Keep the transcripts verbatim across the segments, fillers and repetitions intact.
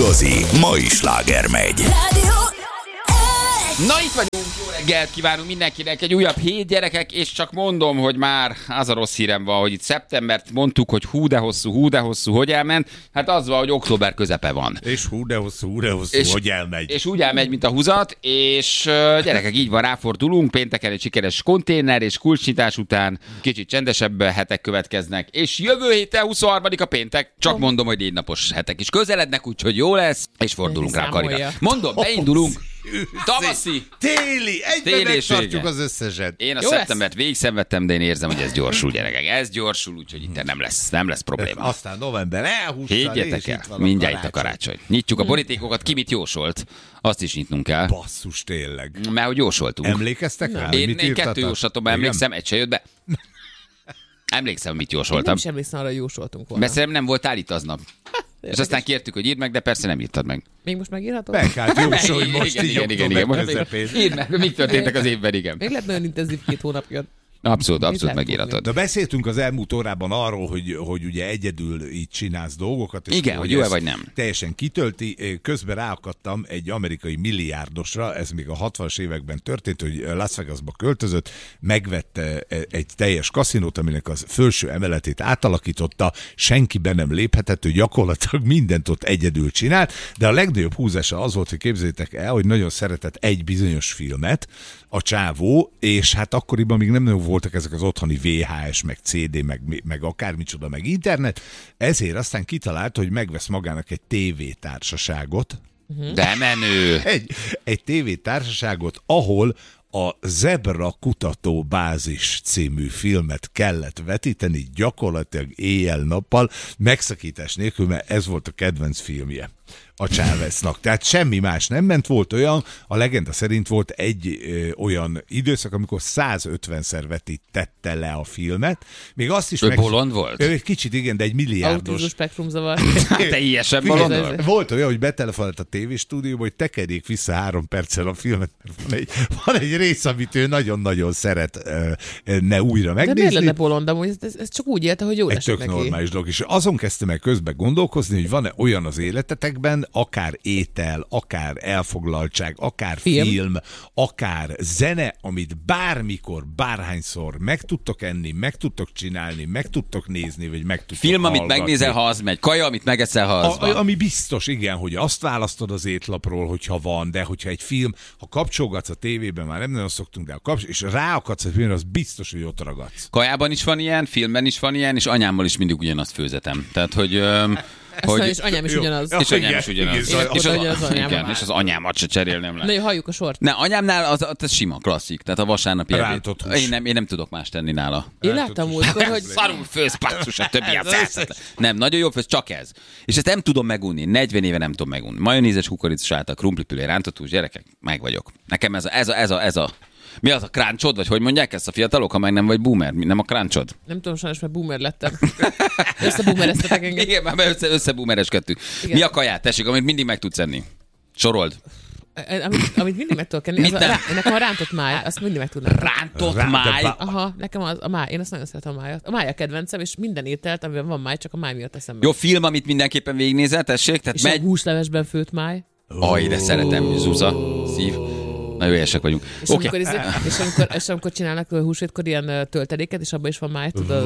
igazi mai sláger megy. Na itt vagyunk, jó reggelt kívánunk mindenkinek, egy újabb hét gyerekek, és csak mondom, hogy már az a rossz hírem van, hogy itt szeptembert mondtuk, hogy hú de hosszú, hú de hosszú, hogy elment, hát az van, hogy október közepe van. És hú de hosszú, hú de hosszú, és, hogy elmegy. És úgy elmegy, mint a húzat, és uh, gyerekek, így van, ráfordulunk, pénteken egy sikeres konténer, és kulcsnyitás után kicsit csendesebb hetek következnek, és jövő héten huszonharmadika péntek, csak mondom, hogy négy napos hetek is közelednek, úgyhogy jó lesz, és fordulunk rá Karira. Mondom, beindulunk. Tavaszi! Téli! Egyben megtartjuk az összeset. Én a szeptembert végig szenvedtem, de én érzem, hogy ez gyorsul, gyerekek. Ez gyorsul, úgyhogy itt nem lesz, nem lesz probléma. Aztán november elhúzta, higgyetek el, mindjárt itt a karácsony. Nyitjuk a borítékokat, ki mit jósolt. Azt is nyitnunk kell. Basszus, tényleg. Mert hogy jósoltunk. Emlékeztek rá? Én, én kettő jóslatom, emlékszem, egy se jött be. Emlékszem, mit jósoltam. Én nem is emlékszem arra, hogy jósoltunk volna. Mert szerintem nem voltál itt aznap. És aztán kértük, hogy írd meg, de persze nem írtad meg. Még most megírhatod? Meg hát jósolj most igen, így igen, igen, igen. Most írd meg, mik történtek az évben, igen. Még lett nagyon intenzív két hónapja. Abszolút, abszolút megírhatod. De beszéltünk az elmúlt órában arról, hogy, hogy ugye egyedül így csinálsz dolgokat. És igen, hogy jó-e vagy nem. Teljesen kitölti. Közben ráakadtam egy amerikai milliárdosra, ez még a hatvanas években történt, hogy Las Vegasba költözött, megvette egy teljes kaszinót, aminek az felső emeletét átalakította, senki be nem léphetett, ő gyakorlatilag mindent ott egyedül csinált, de a legnagyobb húzása az volt, hogy képzeljétek el, hogy nagyon szeretett egy bizonyos filmet, a csávó, és hát akkoriban még nem nagyon voltak ezek az otthoni vé há es, meg cé dé, meg, meg akármicsoda, meg internet, ezért aztán kitalált, hogy megvesz magának egy tévétársaságot. De menő! Egy, egy tévétársaságot, ahol a Zebra kutató bázis című filmet kellett vetíteni gyakorlatilag éjjel-nappal, megszakítás nélkül, mert ez volt a kedvenc filmje a Cháveznak. Tehát semmi más nem ment, volt olyan, a legenda szerint volt egy ö, olyan időszak, amikor százötvenszer vetítette le a filmet. Még azt is ő meg... bolond volt? Ő egy kicsit igen, de egy milliárdos. Autizmus spektrum zavar. Te ilyesebb bolond volt? Volt olyan, hogy betelefonált a tévéstúdióba, hogy tekerjék vissza három perccel a filmet, mert van egy, van egy rész, amit ő nagyon-nagyon szeret uh, ne újra megnézni. De miért lenne bolond, amúgy ez, ez csak úgy élte, hogy jó egy esik tök neki. normális dolog. És azon kezdtem el közben gondolkozni, hogy van-e olyan az életetekben, akár étel, akár elfoglaltság, akár film, film akár zene, amit bármikor, bárhányszor meg tudtok enni, meg tudtok csinálni, meg tudtok nézni, vagy meg tudtok film, hallgatni. amit megnézel, ha az megy. Kaja, amit megeszel, ha az a, van. Ami biztos, igen, hogy azt választod az étlapról, hogyha van, de hogyha egy film, ha kapcsolgatsz a tévében, már nem nagyon szoktunk, de ha kapcsol, és ráakadsz a filmre, az biztos, hogy ott ragadsz. Kajában is van ilyen, filmben is van ilyen, és anyámmal is mindig ugyanazt főzetem. Tehát, hogy... Öm, hogy... És anyám is ugyanaz. És anyám is ugyanaz. És, és, és, az, az, igen, és az anyámat se cserélnem le. Na jó, halljuk a sort. Ne, anyámnál az, az sima, klasszik. Tehát a vasárnapi ebéd. Én nem, én nem tudok más tenni nála. Én láttam múltkor, hogy... Szarul főz, passzus, a többi az elszett. Nem, nagyon jó főz, csak ez. És ezt nem tudom megunni. negyven éve nem tudom megunni. Majonézes kukoricasáltal, krumplipüré, rántott hús, gyerekek, meg vagyok. Nekem ez a, ez a, ez a, ez a mi az a crunchod, vagy hogy mondják ezt a fiatalok, ha meg nem vagy boomer? Nem a crunchod? Nem tudom, sajnos, mert boomer lettem. Összeboomereztetek engem. Igen, már össze, összeboomereskedtünk. Mi a kaját, tessék, amit mindig meg tudsz enni? Sorold. Amit, amit mindig meg tudok enni, az a, rá, nekem a rántott máj, azt mindig meg tudnám. Rántott Rá, máj? Aha, nekem az a máj, én azt nagyon szeretem a májat. A máj a kedvencem, és minden ételt, amiben van máj, csak a máj miatt eszem meg. Jó film, amit mindenképpen végignézel, tessék? Tehát és megy... a húslevesben főtt máj. Aj, de szeretem, Zúza, szív. Nagyon éhesek vagyunk. És, okay. amikor, izé, és, amikor, és amikor csinálnak húsvétkor ilyen tölteléket, és abban is van máj, tudod?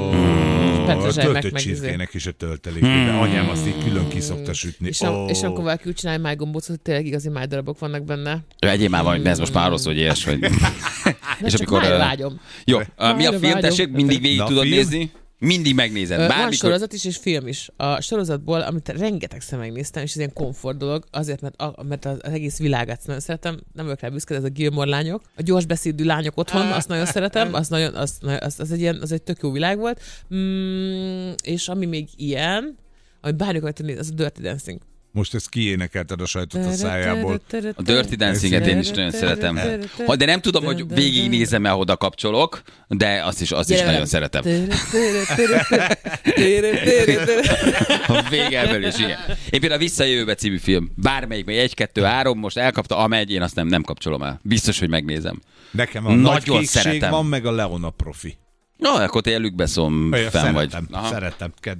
A töltött csirkének is a töltelék, de anyám azt így külön ki szokta sütni. És, a, és amikor valaki úgy csinálja májgombócot, hogy tényleg igazi májdarabok vannak benne. Egyéb már van, de ez most már rossz, hogy éhes vagy. És amikor vágyom. Jó, mi a film, tessék, mindig végig tudod nézni? Mindig megnézed. Bármikor... Van sorozat is, és film is. A sorozatból, amit rengetegszer megnéztem, és ez ilyen komfort dolog, azért, mert, a, mert az egész világát nagyon szeretem, nem vagyok rá büszke, ez a Gilmore lányok. A gyors beszédű lányok otthon, azt nagyon szeretem, az, nagyon, az, az, az, egy ilyen, az egy tök jó világ volt. Mm, és ami még ilyen, ami bármikor néz, az a Dirty Dancing. Most ezt kiénekelted a sajtot a szájából. A Dirty Dancing-et én is nagyon szeretem. Ha, de nem tudom, hogy végignézem-e, oda kapcsolok, de azt is, azt is nagyon szeretem. A végelből is ilyen. Én például a Visszajövőbe című film. Bármelyik, meg egy, kettő, három, most elkapta, amegy, én azt nem, nem kapcsolom el. Biztos, hogy megnézem. Nekem a nagy kékség van, meg a Leona profi. Na, akkor te Luc Besson fenn vagy. Szeretem, szeretem, kedvelem.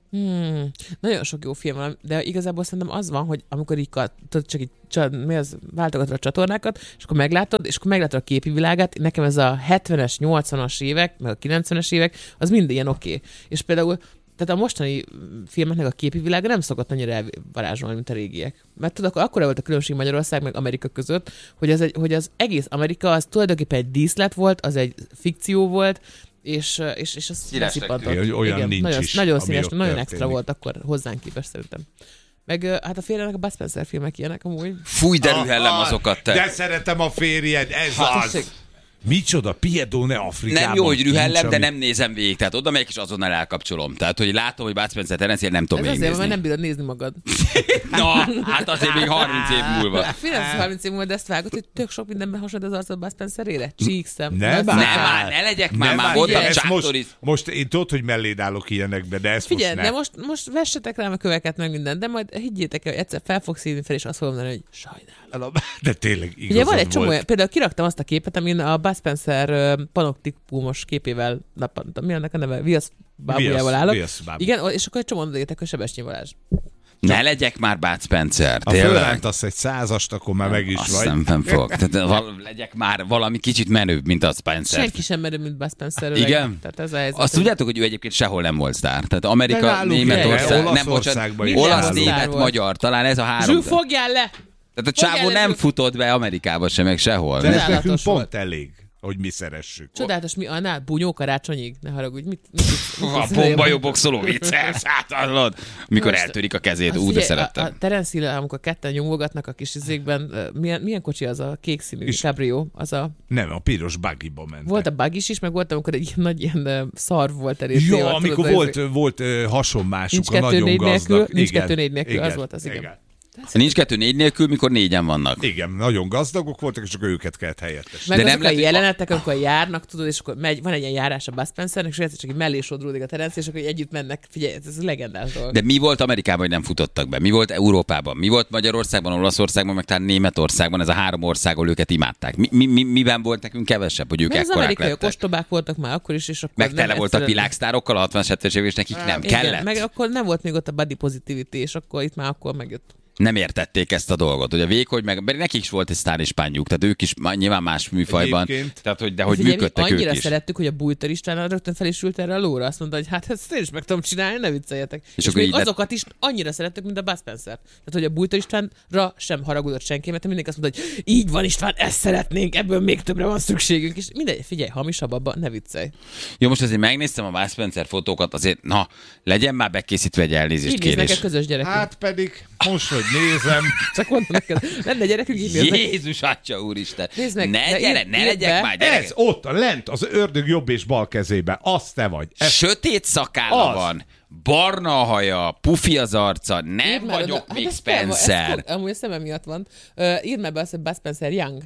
Hmm, nagyon sok jó film van, de igazából szerintem az van, hogy amikor így tudod, csak így csad, mi az, váltogatod a csatornákat, és akkor meglátod, és akkor meglátod a képi világát, nekem ez a hetvenes, nyolcvanas évek, meg a kilencvenes évek, az mind ilyen oké. Okay. És például tehát a mostani filmeknek a képi világa nem szokott annyira elvarázsolni, mint a régiek. Mert tudod, akkor akkora volt a különbség Magyarország meg Amerika között, hogy az, egy, hogy az egész Amerika az tulajdonképpen egy díszlet volt, az egy fikció volt, és, és, és az szippantott. Olyan igen, nincs nagyon, is, nagyon színes, nagyon történik. extra volt akkor hozzánk képest szerintem. Meg hát a férjenek a Bud Spencer filmek ilyenek amúgy. Fúj, de rühellem azokat te. De szeretem a férjed, ez Ha, az. tessék. Micsoda, Piedone Afrikában. Nem jó, hogy rühellem, nincs, de ami- nem nézem végig. Tehát oda megyek és azonnal elkapcsolom. Tehát, hogy látom, hogy Bud Spencer Terence, nem tudom Ez azért, végignézni. mert nem bírod nézni magad. Na, hát azért még harminc év múlva. Félesz harminc év múlva, de ezt vágod, hogy tök sok mindenben hasonlít az arcod Bud Spencerére? Csíkszem. Ne Na, vár. Nem, bár. már ne legyek már, Nem, már már voltam figyelj, ezt most, Csátoris. most én tudod, hogy melléd állok ilyenekbe, de ezt Figyelj, most ne. de most, most vessetek rám a köveket meg minden, de majd higgyétek el, hogy egyszer fel fogsz írni fel, és azt fogom mondani, hogy sajnálom. De tényleg igazad Ugye van egy csomó, volt. olyan- például kiraktam azt a képet, amin a Bud Spencer ö, panoptikumos képével, napant, mi annak a neve, viasz bábujával Viasz- állok. viasz bábú. Igen, és akkor egy csomó odaírtak, hogy Sebestyén Balázs. Ne legyek már Bud Spencer, Ha tényleg. fölrántasz egy százast, akkor már meg is Azt vagy. nem fenn fog. Tehát val- legyek már valami kicsit menőbb, mint a Spencer. Senki sem merő, mint Bud Spencer. Igen? Tehát ez a helyzet. Azt tudjátok, hogy ő egyébként sehol nem volt sztár. Tehát De Amerika, náluk Németország, igen, nem Olaszországban bocsánat, is olasz, náluk. német, Sztár volt. magyar, talán ez a három. Zsú, fogjál le! Tehát a csávó Fogjál le, nem Zsú. futott be Amerikába sem, meg sehol. De ez Csodálatos nekünk volt. pont elég, hogy mi szeressük. Csodálatos, mi annál? Bunyó karácsonyig? Ne haragudj, mit? mit, mit, A bombajú boxoló vicces, hát hallod? Mikor Most- eltörik a kezét, Azt úgy de figyelj, szerettem. A, a Terence Hill, amikor ketten nyomulgatnak a kis izékben, ö, milyen, milyen kocsi az a kék színű És- cabrio? Az a, Nem, a piros buggyba mentek. volt a buggy is, meg volt, amikor egy ilyen nagy ilyen ö, szarv volt erészé. Jó, amikor volt, volt ö, hasonmásuk, Nincs a kettő nagyon négy gazdag. nélkül, nincs Igen, kettő négy nélkül, igen, az volt az, igen. Nincs kettő négy nélkül, mikor négyen vannak. Igen, nagyon gazdagok voltak, és csak őket kellett helyettesíteni. Meg De azok nem a lehet, hogy- jelenetek, amikor járnak, tudod, és akkor megy, van egy ilyen járás a Bud Spencernek, és egyszer csak így mellé sodródik a Terence, és akkor így együtt mennek. Figyelj, ez legendás dolog. De mi volt Amerikában, hogy nem futottak be? Mi volt Európában? Mi volt Magyarországban, Olaszországban, meg talán Németországban? Ez a három ország, ahol őket imádták. Mi, mi, mi, miben volt nekünk kevesebb, hogy ők Mert az ekkorák amerikaiak lettek? ostobák voltak már akkor is, és akkor Meg nem tele voltak egyszerűen- világsztárokkal a hatvanas hetvenes évek, és nekik nem Igen, kellett. meg akkor nem volt még ott a body positivity, és akkor itt már akkor megjött. Nem értették ezt a dolgot. Ugye vékony, meg mert nekik is volt egy sztárispányuk, tehát ők is má- nyilván más műfajban. Egyébként- Tehát, hogy, de hogy Figyelj, mi működtek annyira ők is. szerettük, hogy a Bújtor István rögtön fel is ült erre a lóra, azt mondta, hogy hát ezt én is meg tudom csinálni, ne vicceljetek. És, és akkor még így lett- azokat is annyira szerettük, mint a Bud Spencer. Tehát, hogy a Bújtor Istvánra sem haragudott senki, mert mindenki azt mondta, hogy így van István, ezt szeretnénk, ebből még többre van szükségünk. És mindegy, figyelj, hamisabb abba, ne viccelj. Jó, most azért megnéztem a Bud Spencer fotókat, azért, na, legyen már bekészítve egy elnézést Így néznek a kérés. közös gyerekünk. Hát, Hát pedig, most, hogy nézem, csak mondom neked, lenne gyerekünk, így néznek. Jézus, atya úristen. Nézd meg, ne de gyere, ír- ne írd legyek be. már, gyerek. ez ott, a lent, az ördög jobb és bal kezébe, az te vagy. Ez Sötét szakálla Az. van, barna a haja, pufi az arca, nem Írd már vagyok oda- még hát ez fel van, ez Spencer. fog- Amúgy a szemem miatt van. Uh, írd meg be azt, hogy Bud Spencer Young.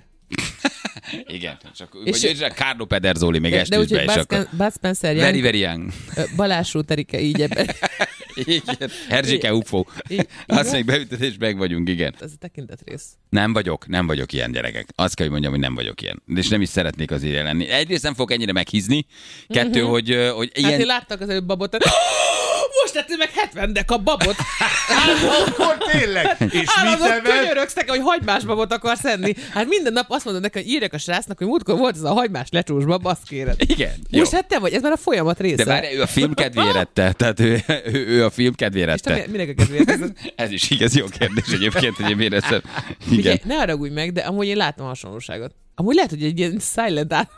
Igen, csak És- és, vagy Carlo Pederzoli még De, de esküszbe úgyhogy is Bud, akkor. Spen- Bud Spencer Very, Young, very young. ö, Balázs Róterike így ebben. Igen. Erzsike Ufo. Így- így Azt van. még beütet, és meg vagyunk, igen. Ez a tekintetrész. Nem vagyok, nem vagyok ilyen gyerekek. Azt kell, hogy mondjam, hogy nem vagyok ilyen. És nem is szeretnék az ilyen lenni. Egyrészt nem fogok ennyire meghízni. Kettő, Mhm. hogy, ö, hogy Hát én ilyen... láttak az előbb babot, most tettél meg hetven dek a babot. akkor tényleg. És mit Állandóan nevel? könyörögsz nekem, hogy hagymás babot akarsz enni. Hát minden nap azt mondod nekem, hogy írjak a srácnak, hogy múltkor volt ez a hagymás lecsús bab, azt kéred. Igen, jó. Most hát te vagy, ez már a folyamat része. De várj, ő a film kedvéért ette. Tehát ő, ő, ő a film kedvéért És te ette. mi- minek a kedvéért? Ez- Ez is igaz, jó kérdés egyébként, hogy én éreztem. Figyelj, Igen. ne haragudj meg, de amúgy én látom a hasonlóságot. Amúgy lehet, hogy egy ilyen silent át...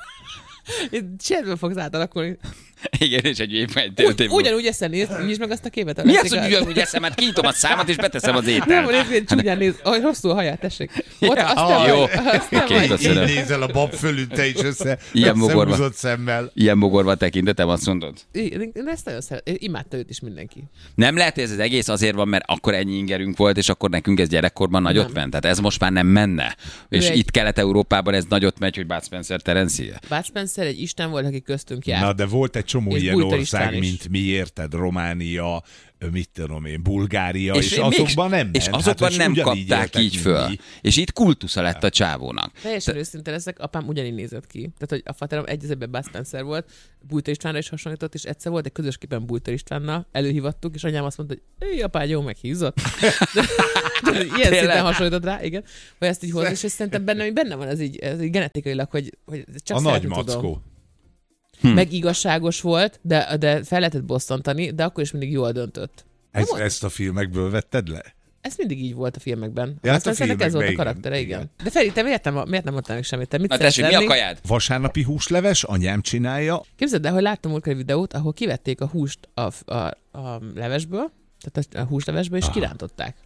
Cserben fogsz átalakulni. Igen, és egy év, egy Úgy, öt év múlva. ugyanúgy eszen néz, nyisd meg azt a képet. Mi az, hogy ugyanúgy eszem, hát kinyitom a számat, és beteszem az Nem, ételt. nézd, hogy csúnyán néz. Ahogy hosszú a haját, tessék. Ott, azt te jó. vagy. Azt te Oké, vagy. köszönöm. Így nézel a bab fölül, te is össze, Ilyen mogorva. összehúzott szemmel. Ilyen mogorva tekintetem, azt mondod? Én én ezt nagyon szeretem. Imádta őt is mindenki. Nem lehet, hogy ez az egész azért van, mert akkor ennyi ingerünk volt, és akkor nekünk ez gyerekkorban nagyot Nem. ment. Tehát ez most már nem menne. És egy- itt Kelet-Európában ez nagyot megy, hogy Bud Spencer Terence. Bud Spencer egy isten volt, aki köztünk járt. Na, de volt egy csomó És ilyen Bújtor ország, István is. mint mi, érted, Románia, mit tudom én, Bulgária, és, és még- azokban nem ment. És azokban hát, nem ugyanígy kapták éltek, így mint föl. mi. És itt kultusza lett a csávónak. Teljesen őszinte leszek, apám ugyanígy nézett ki. Tehát, hogy a faterom egy ezerben Bud Spencer volt, Bújtor Istvánra is hasonlított, és egyszer volt egy közös képen Bújtor Istvánnal, előhívattuk, és anyám azt mondta, hogy éj, apád, jó meghízott. De, de, ilyen Tényleg? szinten hasonlított rá, igen, hogy ezt így hozni, és szerintem benne, benne van ez így, ez így genetikailag, hogy, hogy csak A nagy szeretni mackó. tudom. Hm. Meg igazságos volt, de, de fel lehetett bosszantani, de akkor is mindig jól döntött. Ez, ezt a filmekből vetted le? Ez mindig így volt a filmekben. Ja, hát Aztán a szerintem ez volt a filmekben, karaktere, igen. igen. De Feri, te miért nem, miért nem mondtál még semmit? Te mit Na szeretsz tessék, mi a enni? kajád? Vasárnapi húsleves, anyám csinálja. Képzeld el, hogy láttam múltkor egy videót, ahol kivették a húst a, a, a levesből, tehát a, a húslevesből, és kirántották.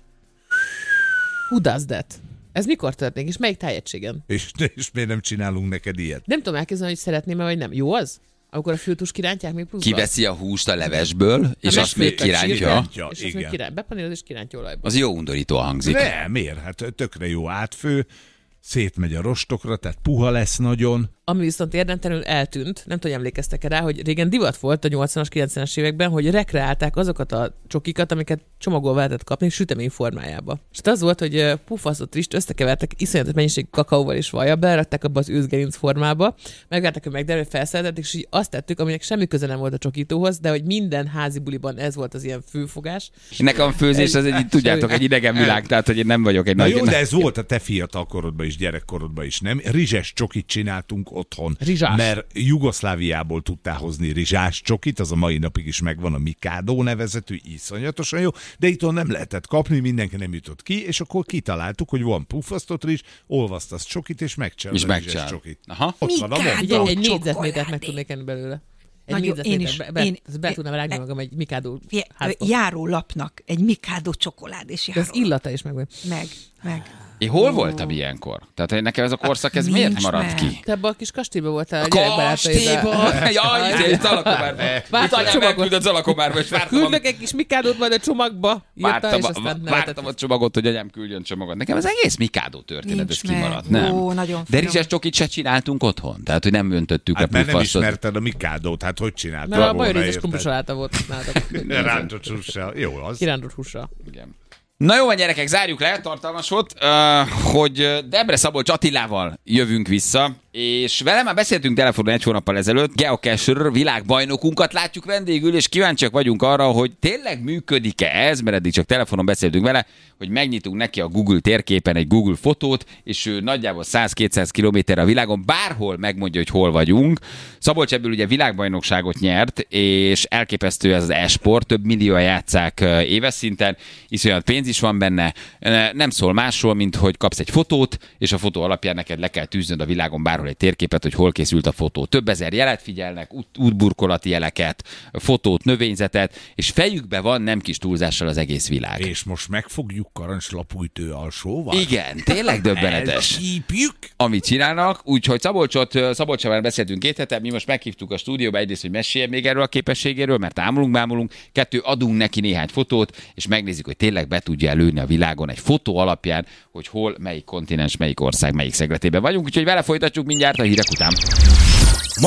Who does that? Ez mikor történik, és melyik tájegységen? És, és miért nem csinálunk neked ilyet? Nem tudom elképzelni, hogy szeretném-e, vagy nem. Jó az? Amikor a fültus kirántják még pluszban? Kiveszi a húst a levesből, és Na, azt még megfőttek kirántja. sírkent. És azt még Igen. kiránt, bepaníroz és kirántja olajba. Az jó undorító hangzik. Ne, miért? Hát tökre jó átfő, szétmegy a rostokra, tehát puha lesz nagyon. Ami viszont érdemtelenül eltűnt, nem tudom, emlékeztek rá, hogy régen divat volt a nyolcvanas, kilencvenes években, hogy rekreálták azokat a csokikat, amiket csomagolva lehetett kapni sütemény formájába. És az volt, hogy pufasztott rist összekevertek iszonyatos mennyiségű kakaóval és vajjal, belerakták abba az őzgerinc formába, megvárták, hogy megderül, felszereltették, és így azt tettük, aminek semmi köze nem volt a csokítóhoz, de hogy minden házi buliban ez volt az ilyen főfogás. Nekem a főzés az egy, tudjátok, egy idegen világ, tehát hogy én nem vagyok egy Na nagy... jó, de ez volt a te fiatal korodban is, gyerekkorodban is, nem? Rizses csokit csináltunk otthon. Rizsás. Mert Jugoszláviából tudtál hozni rizsás csokit, az a mai napig is megvan, a Mikado nevezetű, iszonyatosan jó, de itthon nem lehetett kapni, mindenki nem jutott ki, és akkor kitaláltuk, hogy van puffasztott rizs, olvasztasz csokit, és megcsinálod És a rizses megcsinálod. csokit. Aha. Ott van a Mikado. Ugye mondta. egy Jó négyzetmétert csokoládé. meg tudnék enni belőle. Egy Nagyon- én is- négyzetmétert. Be, én- be, be tudnám rágni magam egy Mikado Fie- házba. Járólapnak egy Mikado csokolád és De az járólap. illata is megvan. Meg, meg. Én hol voltam ilyenkor? Tehát hogy nekem ez a korszak, ez miért Nincs maradt meg. ki? Te abban a kis kastélyban voltál a A gyerekbarátaiddal. kastélyban! Jaj, izé, Zalakomárban. Vártam Itt anyám csomagot. elküldött Zalakomárba, és vártam, Küldnek egy kis Mikádót majd a csomagba. Írta, vártam, és a, aztán nem vártam lehetett. a csomagot, hogy anyám küldjön csomagot. Nekem ez egész Mikádó történet, ez Nincs meg. kimaradt, nem? Ó, nagyon De finom. rizses csokit se csináltunk otthon, tehát hogy nem öntöttük Hát a mert nem puffasztot. ismerted a Mikádót, hát hogy csináltad Mert a volna, majonézes érted? krumplisaláta volt nálatok. Rántott hússal. Jó az. Kirántott hússal. Igen. Na jó van, gyerekek, zárjuk le, tartalmas volt, uh, hogy Debre Szabolcs Attilával jövünk vissza, és vele már beszéltünk telefonon egy hónappal ezelőtt, Geocacher világbajnokunkat látjuk vendégül, és kíváncsiak vagyunk arra, hogy tényleg működik-e ez, mert eddig csak telefonon beszéltünk vele, hogy megnyitunk neki a Google térképen egy Google fotót, és ő nagyjából száz-kétszáz kilométerre a világon bárhol megmondja, hogy hol vagyunk. Szabolcs ebből ugye világbajnokságot nyert, és elképesztő ez az e-sport, több millióan játsszák éves szinten, iszonyat pénz is van benne, nem szól másról, mint hogy kapsz egy fotót, és a fotó alapján neked le kell tűznöd a világon bárhol egy térképet, hogy hol készült a fotó. Több ezer jelet figyelnek, út, útburkolati jeleket, fotót, növényzetet, és fejükbe van nem kis túlzással az egész világ. És most megfogjuk karancslapújtő alsóval? Igen, tényleg döbbenetes. Elcsípjük? Amit csinálnak, úgyhogy Szabolcsot, Szabolcsal már beszéltünk két hete, mi most meghívtuk a stúdióba egyrészt, hogy meséljen még erről a képességéről, mert ámulunk, bámulunk, kettő, adunk neki néhány fotót, és megnézzük, hogy tényleg be tudja előni a világon egy fotó alapján, hogy hol, melyik kontinens, melyik ország, melyik szegletében vagyunk, úgyhogy vele folytatjuk mindjárt a hírek után.